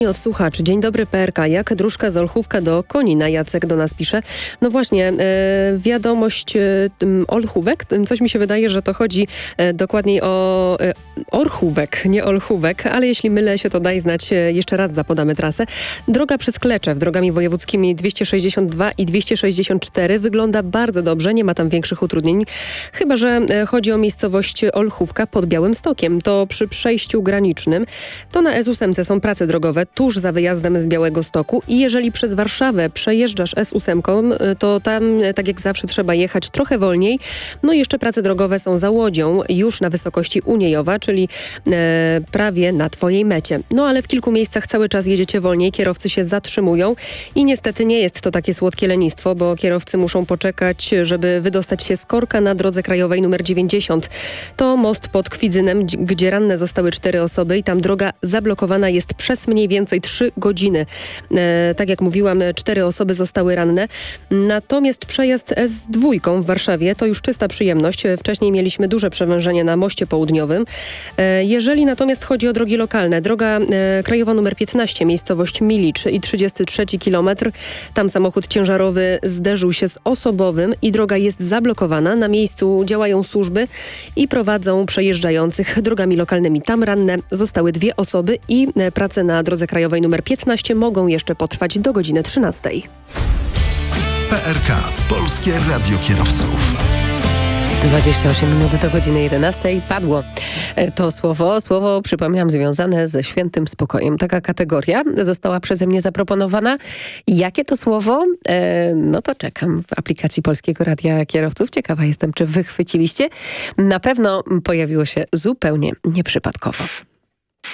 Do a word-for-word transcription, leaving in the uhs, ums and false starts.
Od słuchaczy. Dzień dobry P R K. Jak dróżka z Olchówka do Konina? Jacek do nas pisze. No właśnie, e, wiadomość e, Olchówek. Coś mi się wydaje, że to chodzi e, dokładniej o e, Orchówek, nie Olchówek, ale jeśli mylę się, to daj znać. E, jeszcze raz zapodamy trasę. Droga przez Kleczew drogami wojewódzkimi dwieście sześćdziesiąt dwa i dwieście sześćdziesiąt cztery wygląda bardzo dobrze. Nie ma tam większych utrudnień. Chyba że e, chodzi o miejscowość Olchówka pod Białymstokiem. To przy przejściu granicznym. To na S osiem są prace drogowe tuż za wyjazdem z Białegostoku i jeżeli przez Warszawę przejeżdżasz S osiem, to tam tak jak zawsze trzeba jechać trochę wolniej. No i jeszcze prace drogowe są za Łodzią, już na wysokości Uniejowa, czyli e, prawie na twojej mecie. No ale w kilku miejscach cały czas jedziecie wolniej, kierowcy się zatrzymują i niestety nie jest to takie słodkie lenistwo, bo kierowcy muszą poczekać, żeby wydostać się z korka na drodze krajowej nr dziewięćdziesiąt. To most pod Kwidzynem, gdzie ranne zostały cztery osoby i tam droga zablokowana jest przez mniej więcej trzy godziny. E, tak jak mówiłam, cztery osoby zostały ranne. Natomiast przejazd S dwa w Warszawie to już czysta przyjemność. Wcześniej mieliśmy duże przewężenie na moście południowym. E, jeżeli natomiast chodzi o drogi lokalne, droga e, krajowa nr piętnaście, miejscowość Milicz i trzydziesty trzeci kilometr. Tam samochód ciężarowy zderzył się z osobowym i droga jest zablokowana. Na miejscu działają służby i prowadzą przejeżdżających drogami lokalnymi. Tam ranne zostały dwie osoby i e, prace na drodze krajowej nr piętnaście mogą jeszcze potrwać do godziny trzynastej. P R K. Polskie Radio Kierowców. dwadzieścia osiem minut do godziny jedenastej. Padło to słowo. Słowo, przypominam, związane ze świętym spokojem. Taka kategoria została przeze mnie zaproponowana. Jakie to słowo? E, no to czekam w aplikacji Polskiego Radia Kierowców. Ciekawa jestem, czy wychwyciliście. Na pewno pojawiło się zupełnie nieprzypadkowo.